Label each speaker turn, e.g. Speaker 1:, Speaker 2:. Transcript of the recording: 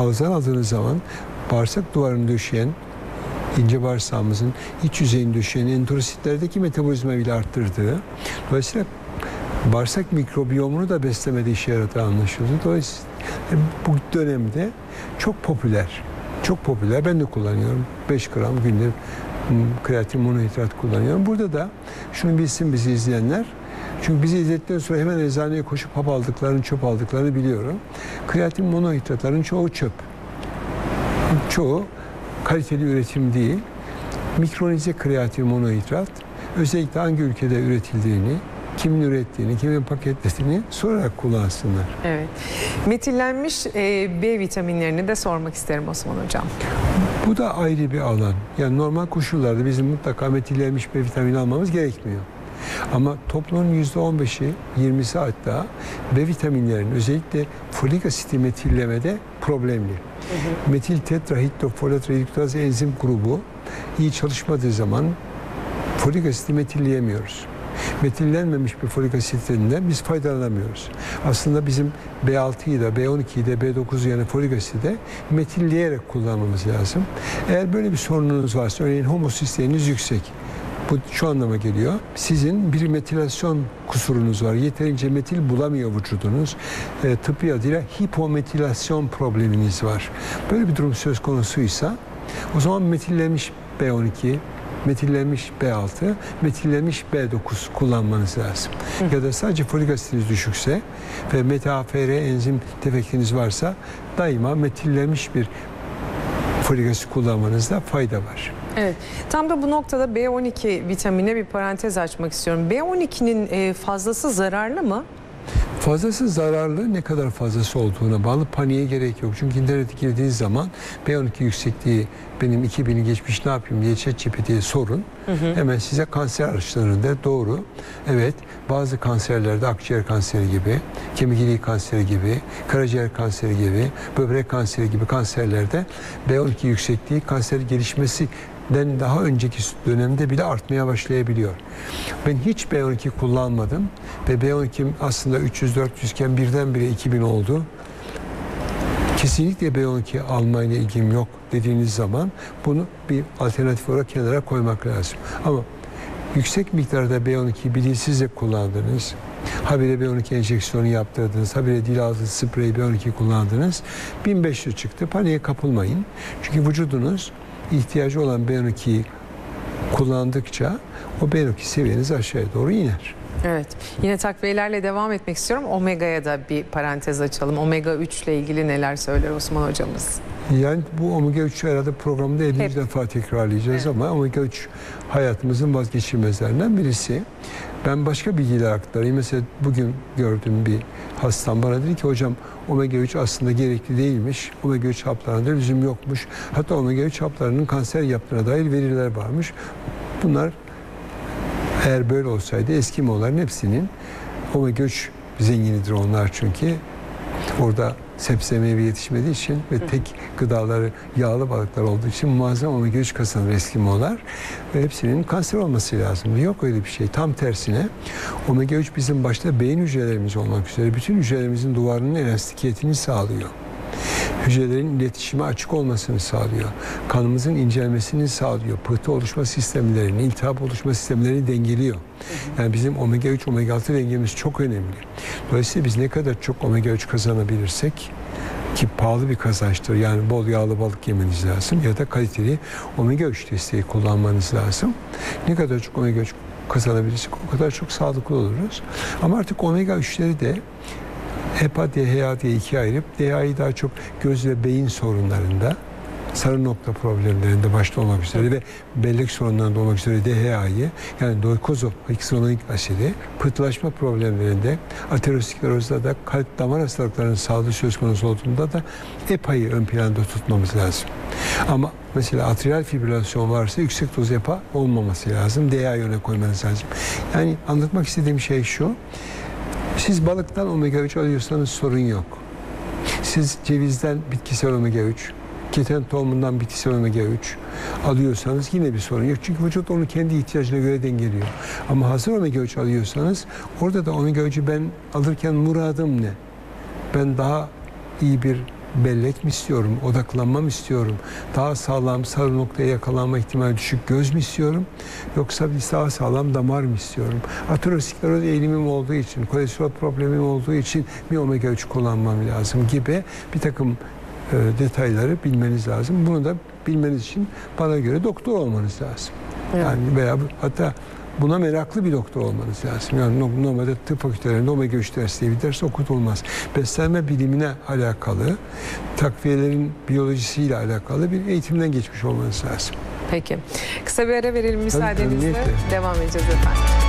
Speaker 1: ağızdan aldığınız zaman bağırsak duvarını döşeyen, ince bağırsağımızın iç yüzeyini döşeyen enterositlerdeki metabolizma bile arttırdığı, dolayısıyla bağırsak mikrobiyomunu da beslemede işe yaradığı anlaşıldı. Dolayısıyla bu dönemde çok popüler. Çok popüler. Ben de kullanıyorum. 5 gram günde kreatin monohidrat kullanıyorum. Burada da şunu bilsin bizi izleyenler. Çünkü bizi izledikten sonra hemen eczaneye koşup hap aldıklarını, çöp aldıklarını biliyorum. Kreatin monohidratların çoğu çöp. Çoğu kaliteli üretim değil. Mikronize kreatin monohidrat özellikle hangi ülkede üretildiğini, kimin ürettiğini, kimin paketlediğini sorarak kullansınlar.
Speaker 2: Evet. Metillenmiş B vitaminlerini de sormak isterim Osman Hocam.
Speaker 1: Bu da ayrı bir alan. Yani normal koşullarda bizim mutlaka metillenmiş B vitamini almamız gerekmiyor. Ama toplumun %15'i, 20'si hatta B vitaminlerinin özellikle folik asiti metillemede problemli. Metil tetrahidrofolat redüktaz enzim grubu iyi çalışmadığı zaman folik asiti metilleyemiyoruz. Metillenmemiş bir folik asitinden biz faydalanamıyoruz. Aslında bizim B6'yı da, B12'yi de, B9'u yani folik asiti de metilleyerek kullanmamız lazım. Eğer böyle bir sorununuz varsa, örneğin homosisteğiniz yüksek, bu şu anlama geliyor. Sizin bir metilasyon kusurunuz var. Yeterince metil bulamıyor vücudunuz. Tıbbi adıyla hipometilasyon probleminiz var. Böyle bir durum söz konusuysa o zaman metillenmiş B12, metillenmiş B6, metillenmiş B9 kullanmanız lazım. Ya da sadece folik asitiniz düşükse ve MTHFR enzim defektiniz varsa daima metillenmiş bir folik asit kullanmanızda fayda var.
Speaker 2: Evet. Tam da bu noktada B12 vitamine bir parantez açmak istiyorum. B12'nin fazlası zararlı mı?
Speaker 1: Fazlası zararlı, ne kadar fazlası olduğuna bağlı, paniğe gerek yok. Çünkü internete girdiğiniz zaman B12 yüksekliği benim 2000'i geçmiş ne yapayım diye ChatGPT'ye sorun. Hemen size kanser araçlarında doğru. Evet, bazı kanserlerde akciğer kanseri gibi, kemik iliği kanseri gibi, karaciğer kanseri gibi, böbrek kanseri gibi kanserlerde B12 yüksekliği kanser gelişmesi daha önceki dönemde bile artmaya başlayabiliyor. Ben hiç B12 kullanmadım ve B12 aslında 300-400 iken birdenbire 2000 oldu. Kesinlikle B12 almayla ilgim yok dediğiniz zaman bunu bir alternatif olarak kenara koymak lazım. Ama yüksek miktarda B12'yi bilinçsizce kullandınız, habire B12 enjeksiyonu yaptırdınız, habire dil altı spreyi B12 kullandınız, 1500 çıktı, paniğe kapılmayın. Çünkü vücudunuz ihtiyacı olan B12'yi kullandıkça o B12 seviyeniz aşağıya doğru iner.
Speaker 2: Evet. Yine takviyelerle devam etmek istiyorum. Omega'ya da bir parantez açalım. Omega 3 ile ilgili neler söyler Osman hocamız?
Speaker 1: Yani bu omega 3'ü herhalde programda 50. defa tekrarlayacağız ama omega 3 hayatımızın vazgeçilmezlerinden birisi. Ben başka bilgiler aktarayım. Mesela bugün gördüğüm bir hastam bana dedi ki hocam omega 3 aslında gerekli değilmiş. Omega 3 haplarında lüzum yokmuş. Hatta omega 3 haplarının kanser yaptığına dair veriler varmış. Bunlar eğer böyle olsaydı Eskimoların hepsinin omega 3 zenginidir onlar çünkü. Orada sebze meyve yetişmediği için ve tek gıdaları yağlı balıklar olduğu için muazzam omega 3 kazanır Eskimolar ve hepsinin kanser olması lazım. Yok öyle bir şey. Tam tersine omega 3 bizim başta beyin hücrelerimiz olmak üzere bütün hücrelerimizin duvarının elastikiyetini sağlıyor. Hücrelerin iletişime açık olmasını sağlıyor. Kanımızın incelmesini sağlıyor. Pıhtı oluşma sistemlerini, iltihap oluşma sistemlerini dengeliyor. Yani bizim omega 3, omega 6 dengemiz çok önemli. Dolayısıyla biz ne kadar çok omega 3 kazanabilirsek ki pahalı bir kazançtır. Yani bol yağlı balık yemeniz lazım ya da kaliteli omega 3 desteği kullanmanız lazım. Ne kadar çok omega 3 kazanabilirsek o kadar çok sağlıklı oluruz. Ama artık omega 3'leri de HEPA, DHA diye ikiye ayırıp DHA'yı daha çok göz ve beyin sorunlarında, sarı nokta problemlerinde başta olmak üzere ve bellek sorunlarında olmak üzere DHA'yı yani doykozofeksinoik asidi, pıhtılaşma problemlerinde, aterosklerozda da kalp damar hastalıklarının sağlığı söz konusu olduğunda da EPA'yı ön planda tutmamız lazım. Ama mesela atrial fibrilasyon varsa yüksek doz EPA olmaması lazım. DHA yöne koymanız lazım. Yani anlatmak istediğim şey şu. Siz balıktan omega 3 alıyorsanız sorun yok. Siz cevizden bitkisel omega 3, keten tohumundan bitkisel omega 3 alıyorsanız yine bir sorun yok. Çünkü vücut onu kendi ihtiyacına göre dengeliyor. Ama hazır omega 3 alıyorsanız orada da omega 3'ü ben alırken muradım ne? Ben daha iyi bir bellek mi istiyorum, odaklanma mı istiyorum, daha sağlam sarı noktaya yakalanma ihtimali düşük göz mü istiyorum, yoksa bir daha sağlam damar mı istiyorum? Ateroskleroz eğilimim olduğu için, kolesterol problemim olduğu için bir omega 3 kullanmam lazım gibi bir takım detayları bilmeniz lazım. Bunu da bilmeniz için bana göre doktor olmanız lazım.
Speaker 2: Evet.
Speaker 1: Yani veya hatta buna meraklı bir doktor olmanız lazım. Yani normalde tıp fakültelerinde omega 3 dersliği bir ders okutulmaz. Beslenme bilimine alakalı, takviyelerin biyolojisiyle alakalı bir eğitimden geçmiş olmanız lazım.
Speaker 2: Peki. Kısa bir ara verelim müsaadenizle.
Speaker 1: memnuniyetle.
Speaker 2: Devam edeceğiz efendim.